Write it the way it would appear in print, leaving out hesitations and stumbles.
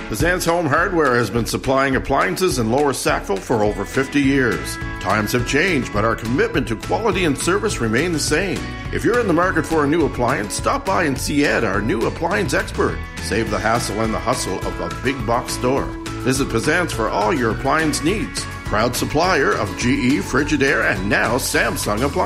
Pazan's Home Hardware has been supplying appliances in Lower Sackville for over 50 years. Times have changed, but our commitment to quality and service remain the same. If you're in the market for a new appliance, stop by and see Ed, our new appliance expert. Save the hassle and the hustle of a big box store. Visit Pazan's for all your appliance needs. Proud supplier of GE, Frigidaire, and now Samsung appliances.